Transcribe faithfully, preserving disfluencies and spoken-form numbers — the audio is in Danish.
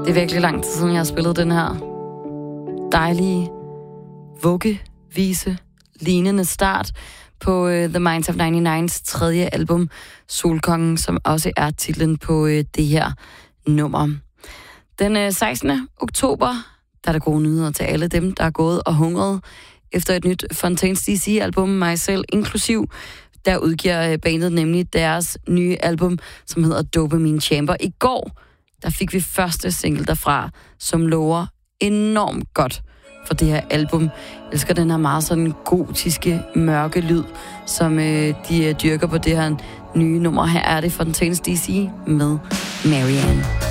Det er virkelig lang tid siden, jeg har spillet den her dejlige vuggevise lignende start på uh, The Minds of nioghalvfems tredje album, Solkongen, som også er titlen på uh, det her nummer. Den uh, sekstende oktober, der er der gode nyheder til alle dem, der er gået og hungret efter et nyt Fontaines D C-album, mig selv inklusiv. Der udgiver uh, bandet nemlig deres nye album, som hedder Dopamine Chamber. I går, der fik vi første single derfra, som lover enormt godt for det her album. Jeg elsker den her meget sådan gotiske, mørke lyd, som øh, de øh, dyrker på det her nye nummer. Her er det Fontaines D C med Marianne.